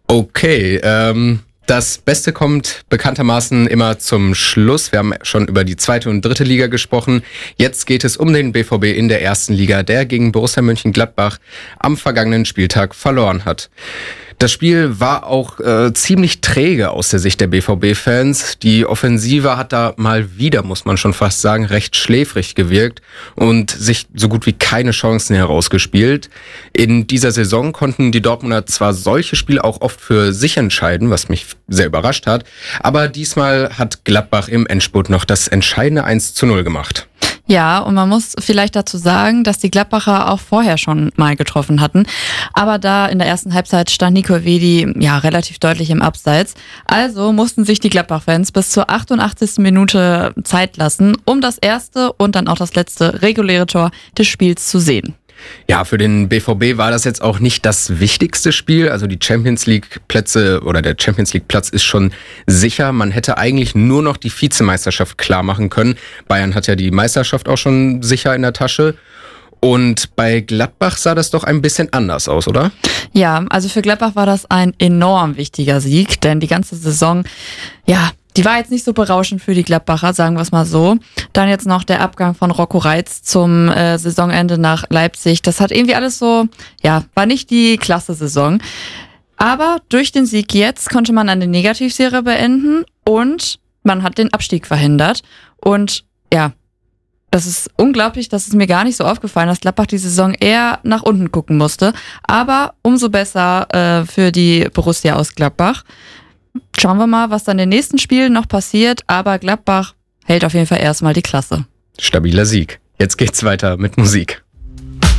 Okay, das Beste kommt bekanntermaßen immer zum Schluss. Wir haben schon über die zweite und dritte Liga gesprochen. Jetzt geht es um den BVB in der ersten Liga, der gegen Borussia Mönchengladbach am vergangenen Spieltag verloren hat. Das Spiel war auch ziemlich träge aus der Sicht der BVB-Fans. Die Offensive hat da mal wieder, muss man schon fast sagen, recht schläfrig gewirkt und sich so gut wie keine Chancen herausgespielt. In dieser Saison konnten die Dortmunder zwar solche Spiele auch oft für sich entscheiden, was mich sehr überrascht hat, aber diesmal hat Gladbach im Endspurt noch das entscheidende 1:0 gemacht. Ja, und man muss vielleicht dazu sagen, dass die Gladbacher auch vorher schon mal getroffen hatten. Aber da in der ersten Halbzeit stand Nico Elvedi relativ deutlich im Abseits. Also mussten sich die Gladbach-Fans bis zur 88. Minute Zeit lassen, um das erste und dann auch das letzte reguläre Tor des Spiels zu sehen. Ja, für den BVB war das jetzt auch nicht das wichtigste Spiel. Also die Champions League Plätze oder der Champions League Platz ist schon sicher. Man hätte eigentlich nur noch die Vizemeisterschaft klar machen können. Bayern hat ja die Meisterschaft auch schon sicher in der Tasche. Und bei Gladbach sah das doch ein bisschen anders aus, oder? Ja, also für Gladbach war das ein enorm wichtiger Sieg, denn die ganze Saison, die war jetzt nicht so berauschend für die Gladbacher, sagen wir es mal so. Dann jetzt noch der Abgang von Rocco Reitz zum Saisonende nach Leipzig. Das hat irgendwie alles so, war nicht die klasse Saison. Aber durch den Sieg jetzt konnte man eine Negativserie beenden und man hat den Abstieg verhindert. Und das ist unglaublich, das ist mir gar nicht so aufgefallen, dass Gladbach die Saison eher nach unten gucken musste. Aber umso besser für die Borussia aus Gladbach. Schauen wir mal, was dann in den nächsten Spielen noch passiert. Aber Gladbach hält auf jeden Fall erstmal die Klasse. Stabiler Sieg. Jetzt geht's weiter mit Musik.